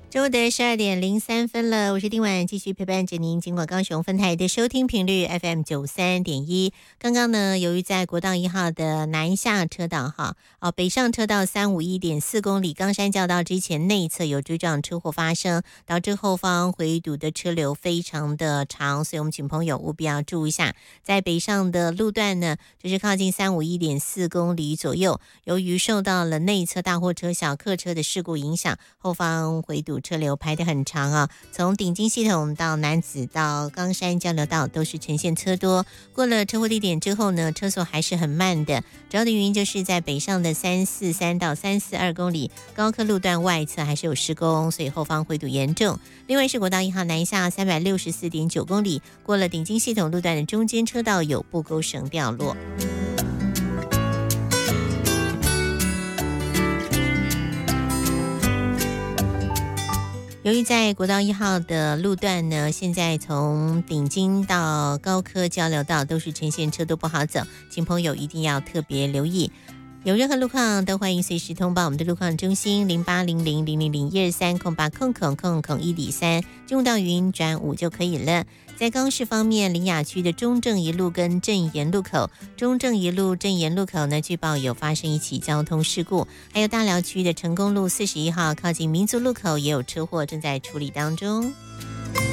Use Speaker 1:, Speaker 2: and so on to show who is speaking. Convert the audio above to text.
Speaker 1: 中午的12:03了，我是丁婉，继续陪伴着您。经过高雄分台的收听频率 FM 93.1。刚刚呢，由于在国道1号的南下车道北上车道351.4公里冈山交道之前内侧有追撞车祸发生，导致后方回堵的车流非常的长，所以我们请朋友务必要注意一下，在北上的路段呢，就是靠近351.4公里左右，由于受到了内侧大货车、小客车的事故影响，后方回堵车流排得很长啊，从顶金系统到楠梓到冈山交流道都是呈现车多。过了车祸地点之后呢，车速还是很慢的，主要的原因就是在北上的343到342公里高科路段外侧还是有施工，所以后方回堵严重。另外是国道1号南下364.9公里，过了顶金系统路段的中间车道有布钩绳掉落。由于在国道1号的路段呢，现在从顶金到高科交流道都是呈现车都不好走，请朋友一定要特别留意。有任何路况都欢迎随时通报我们的路况中心080000012308000001.3，进入到语音转5就可以了。在高市方面，苓雅区的中正一路跟正言路口，中正一路正言路口呢，据报有发生一起交通事故，还有大寮区的成功路41号靠近民族路口也有车祸正在处理当中。